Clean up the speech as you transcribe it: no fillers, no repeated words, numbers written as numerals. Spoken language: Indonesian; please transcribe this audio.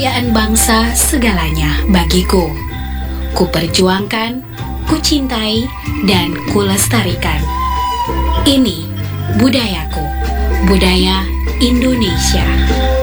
kebudayaan bangsa segalanya bagiku. Kuperjuangkan, kucintai, dan kulestarikan. Ini budayaku, budaya Indonesia.